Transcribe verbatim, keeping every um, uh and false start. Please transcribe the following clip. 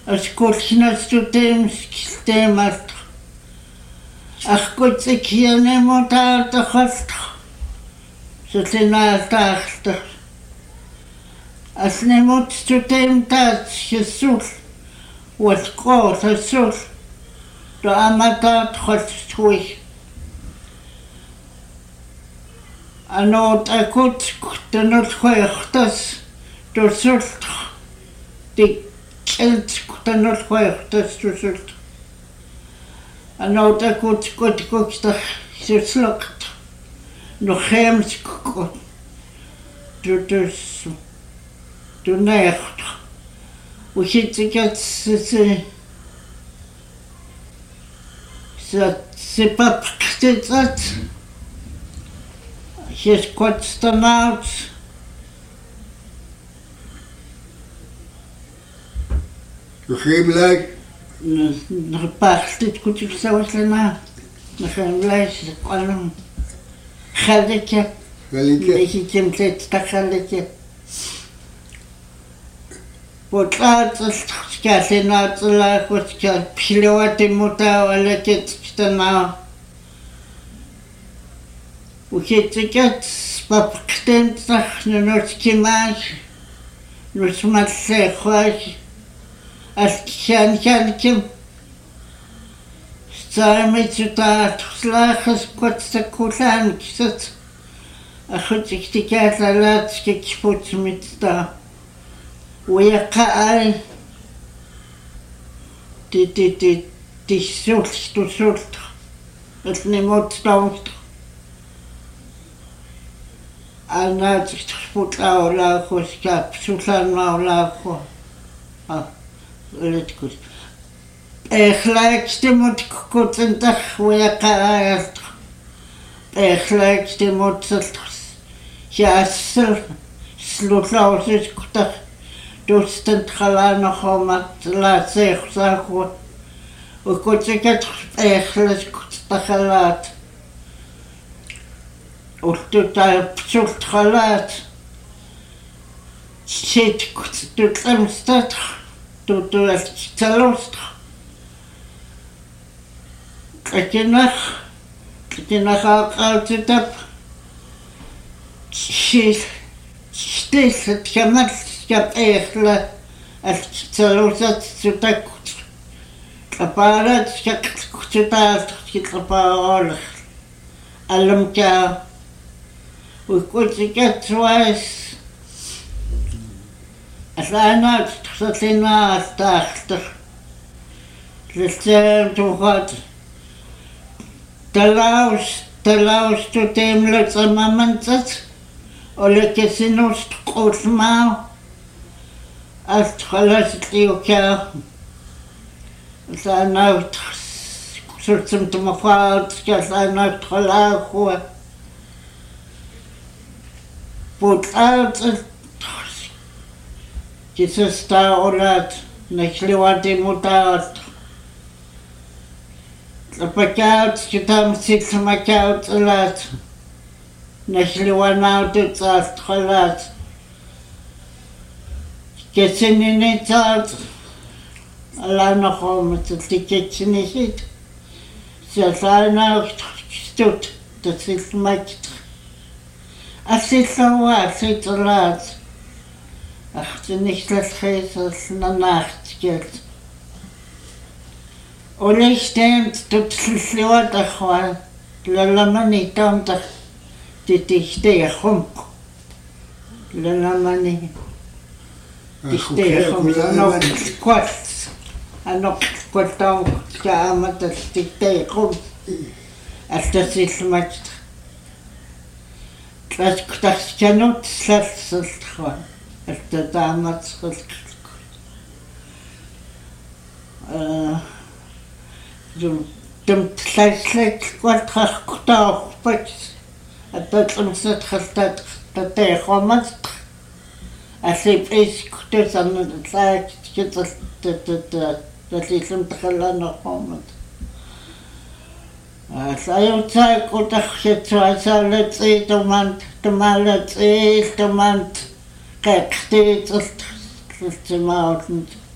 Askultinastutem skiltemat. Akkutsikianemutaartaqalt. Sutinaaltaarta. Asnemutstutem taat Jesus. Watkoo Jesus. To amataat khatstui. Anoot akut tenot khoykhtas to sult. Dik kelt tenot khoykhtas to sult. Anoot akut kot koksta sirslakt. No gems kot. To dus. To necht. We zit ik het ze ze ze pap zit dat. Je kort staan uit. Je geen lijk? Nog een paar dit goed ik zou eens na. Nog een lijstje allemaal. Galletje. Galletje. Ik zit hem zit dat galletje. Potlaat is skasinaat la kutska pilawati muta wala kitstana. Ukitikat papktentach nunotskimas nusmatsekhwas askhan khankim Stamitsutaat slachas kutsakulan kisat akhutikat lalat skikputsmitsta. ويقع تي تي تي تي سولت تو سولت النموت سولت أنا تخفوت لا ولا خوشكاب سولان ما ولا خو آه ولتكوس إخلاق تموت كوت انتخ ويقع يلتخ إخلاق تموت سلتخ ياسر سلوت لا وسيس كتخ Dostent galana khomat la zeg zakho. O kotsekat echles kutstahalat. O tuta psult khalat. Shit kutstutlamstat. Tutu astalost. Katinach. Katinach altitap. Shit. Stis kamal. Skap echla astalost sutakut. Kaparat skak kutat skapal. Alamka. We could get twice. As I not something not tacht. The same to what the laus, the laus to them let's a moment or like a sinus coat mouth. As Halasity okay. As I know, certain to my father, as I know, Halaku. Put out Jesus star or that, next what they put out. The packet, you come six my couch a lot. Next one out, it's out, Halat. Getting in it out. Alana home to the kitchen is it. So I now stood to sit my. I sit so I sit a lot. Ach, du nicht das Jesus in der Nacht geht. Und ich stimmt, du tschlort doch mal. Lalamani tamta. Die dich der Hump. Lalamani. Ich der Hump. Noch kurz. Noch kurz auch. Ja, aber das dich der Hump. Als das ist mit. Das das kann nicht selbst sein. Als der damals so dem Schlecht Quadrat Kutau Putz das uns nicht gestat der Romas als ich das an der Zeit jetzt das das ist im Dran noch kommt als ich Zeit und ich jetzt weiß alles ist man mal ist man Kijk, dit is het mountain.